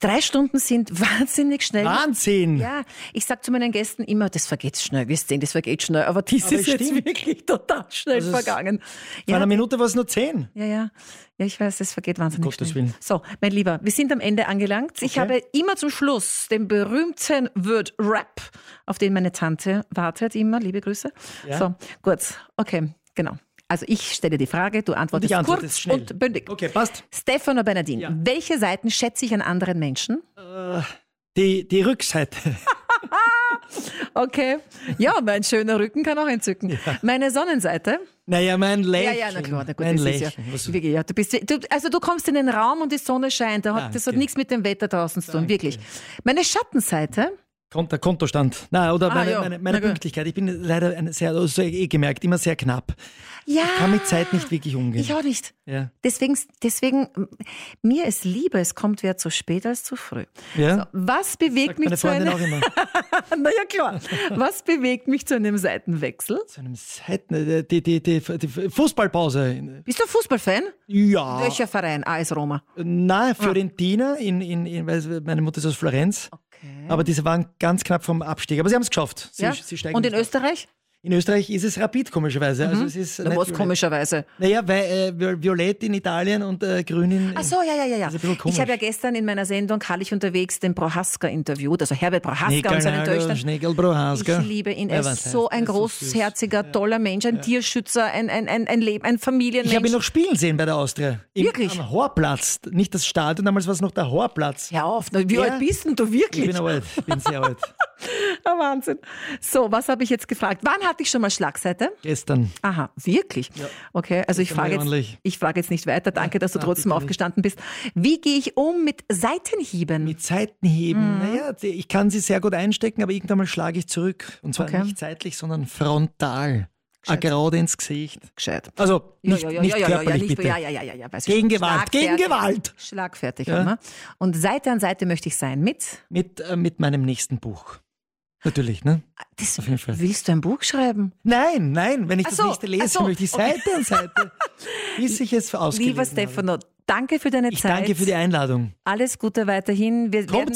3 Stunden sind wahnsinnig schnell. Wahnsinn! Ja, ich sage zu meinen Gästen immer, das vergeht schnell, wir sehen, das vergeht schnell, aber dies ist jetzt stimmt. wirklich total schnell vergangen. Vor einer Minute war es nur 10. Ja, ich weiß, es vergeht wahnsinnig Gottes schnell. Willen. So, mein Lieber, wir sind am Ende angelangt. Ich habe immer zum Schluss den berühmten Word-Rap, auf den meine Tante wartet immer. Liebe Grüße. Ja. So, gut, okay, genau. Also ich stelle die Frage, du antwortest ich antworte kurz schnell. und bündig. Okay, passt. Stefano Bernardin, welche Seiten schätze ich an anderen Menschen? Die Rückseite. Okay. Ja, mein schöner Rücken kann auch entzücken. Ja. Meine Sonnenseite. Naja, mein Lächeln. Ja, na klar, na gut, mein das Lächeln. ist ja, wirklich, ja, du kommst in den Raum und die Sonne scheint. Das hat nichts mit dem Wetter draußen zu tun, wirklich. Meine Schattenseite. Der Kontostand. Meine Na gut. Pünktlichkeit. Ich bin leider gemerkt, immer sehr knapp. Ja. Ich kann mit Zeit nicht wirklich umgehen. Ich auch nicht. Ja. Deswegen, mir ist lieber, es kommt wer zu spät als zu früh. Ja. So, was bewegt mich meine zu Freundin einem... auch immer. Naja, klar. Was bewegt mich zu einem Seitenwechsel? Zu einem die Fußballpause. Bist du Fußballfan? Ja. Welcher Verein? AS Roma. Nein, Fiorentina, weil meine Mutter ist aus Florenz. Okay. Aber diese waren ganz knapp vom Abstieg. Aber sie haben es geschafft. Sie steigen Und in nicht ab. Österreich? In Österreich ist es Rapid, komischerweise. Also es ist Na, nicht was Violett. komischerweise? Naja, weil Violett in Italien und Grün in... Ach so, ja. Das ist ein bisschen komisch. Ich habe ja gestern in meiner Sendung Herrlich unterwegs den Prohaska interviewt, also Herbert Prohaska und seinen Töchtern. Schnegel Prohaska. Ich liebe ihn. Er Ja, ist so ein so großherziger, toller Mensch, ein Tierschützer, ein Leben, ein Familienmensch. Ich habe ihn noch spielen sehen bei der Austria. Wirklich? Am Horplatz. Nicht das Stadion, damals war es noch der Horplatz. Hör auf, wie alt bist denn du wirklich? Ich bin alt, ich bin sehr alt. Ah, Wahnsinn. So, was habe ich jetzt gefragt? Wann hatte ich schon mal Schlagseite? Gestern. Aha, wirklich? Ja. Okay, also ich frage ordentlich. jetzt nicht weiter. Danke, dass du trotzdem bitte aufgestanden bist. Wie gehe ich um mit Seitenhieben? Mit Seitenhieben. Naja, ich kann sie sehr gut einstecken, aber irgendwann mal schlage ich zurück. Und zwar nicht seitlich, sondern frontal. Gerade ins Gesicht. Gescheit. Also nicht körperlich, nicht, bitte. Ja, weiß ich Gegen schon. Gewalt, gegen Gewalt. Schlagfertig, Ja. oder? Und Seite an Seite möchte ich sein mit? Mit meinem nächsten Buch. Natürlich, ne? Das, Auf jeden Fall. willst du ein Buch schreiben? Nein, wenn ich Ach das so, nächste lese, ach so, möchte ich Seite an Seite, bis ich es ausgelesen Lieber habe. Stefano, danke für deine Ich Zeit. danke für die Einladung. Alles Gute weiterhin. Wir Kommt werden